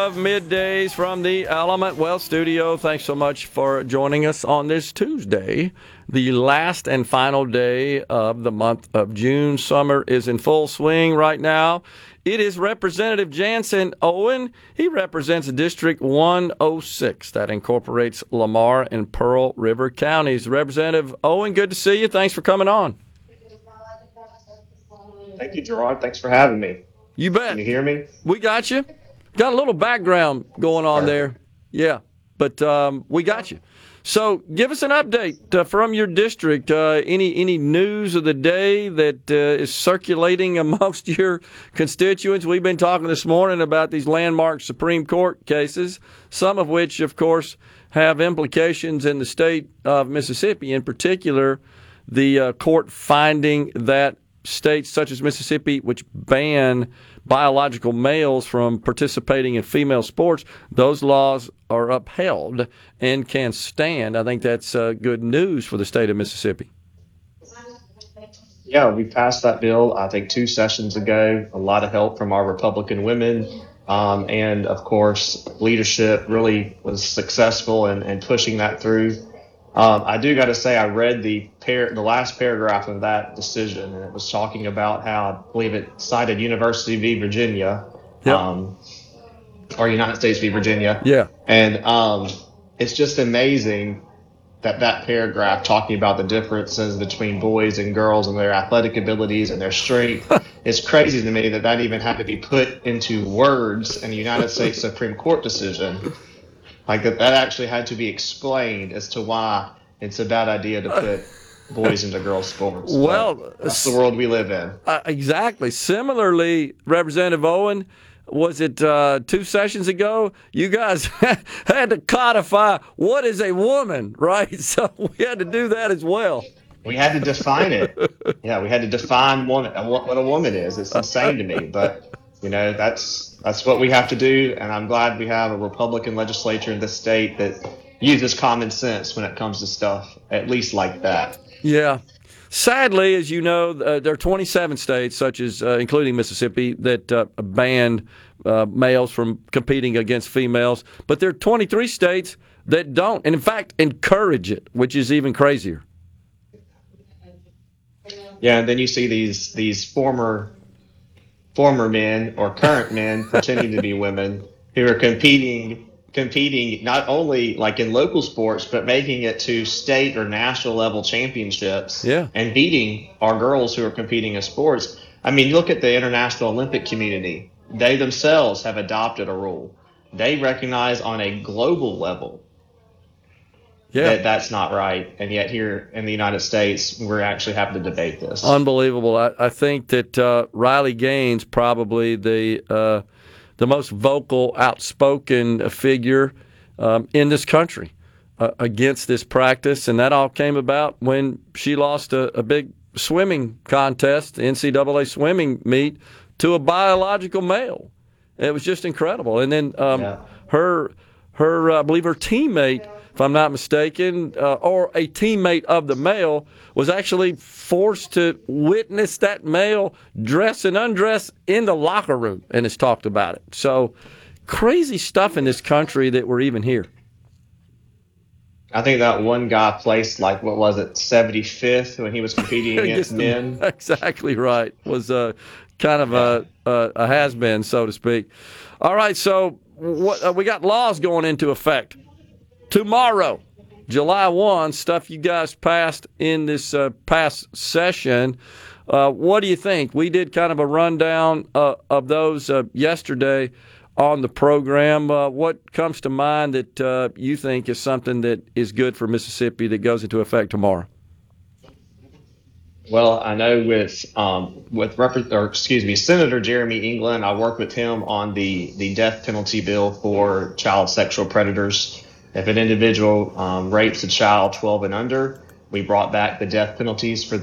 of Middays from the Element Wealth Studio. Thanks so much for joining us on this Tuesday, the last and final day of the month of June. Summer is in full swing right now. It is Representative Jansen Owen. He represents District 106 that incorporates Lamar and Pearl River counties. Representative Owen, good to see you. Thanks for coming on. Thank you, Gerard. Thanks for having me. You bet. Can you hear me? We got you. Got a little background going on there. Yeah, but we got you. So give us an update from your district. Any news of the day that is circulating amongst your constituents? We've been talking this morning about these landmark Supreme Court cases, some of which, of course, have implications in the state of Mississippi, in particular, the court finding that states such as Mississippi, which ban biological males from participating in female sports, those laws are upheld and can stand. I think that's good news for the state of Mississippi. Yeah, we passed that bill, I think, 2 sessions ago. A lot of help from our Republican women. And, of course, leadership really was successful in pushing that through. I do got to say, I read the last paragraph of that decision, and it was talking about how I believe it cited University v. Virginia, Yep. Or United States v. Virginia. Yeah. And it's just amazing that paragraph talking about the differences between boys and girls and their athletic abilities and their strength. It's crazy to me that even had to be put into words in the United States Supreme Court decision. Like that actually had to be explained as to why it's a bad idea to put boys into girls' sports. Well, but that's the world we live in. Exactly. Similarly, Representative Owen, was it 2 sessions ago? You guys had to codify what is a woman, right? So we had to do that as well. We had to define it. Yeah, we had to define what a woman is. It's insane to me, but that's what we have to do, and I'm glad we have a Republican legislature in this state that uses common sense when it comes to stuff, at least like that. Yeah. Sadly, as you know, there are 27 states, such as including Mississippi, that banned males from competing against females, but there are 23 states that don't, and in fact encourage it, which is even crazier. Yeah, and then you see these former men or current men pretending to be women who are competing not only like in local sports, but making it to state or national level championships. Yeah. And beating our girls who are competing in sports. I mean, look at the International Olympic Community. They themselves have adopted a rule. They recognize on a global level that's not right. And yet here in the United States, we're actually having to debate this. Unbelievable. I think that Riley Gaines, probably the most vocal, outspoken figure in this country against this practice. And that all came about when she lost a big swimming contest, NCAA swimming meet, to a biological male. It was just incredible. And then her I believe her teammate, if I'm not mistaken, or a teammate of the male, was actually forced to witness that male dress and undress in the locker room and has talked about it. So crazy stuff in this country that we're even here. I think that one guy placed 75th when he was competing against men. Exactly right. Was kind of a has-been, so to speak. All right, so what we got laws going into effect tomorrow, July 1, stuff you guys passed in this past session. What do you think? We did kind of a rundown of those yesterday on the program. What comes to mind that you think is something that is good for Mississippi that goes into effect tomorrow? Well, I know with Senator Jeremy England, I worked with him on the death penalty bill for child sexual predators. If an individual rapes a child 12 and under, we brought back the death penalties for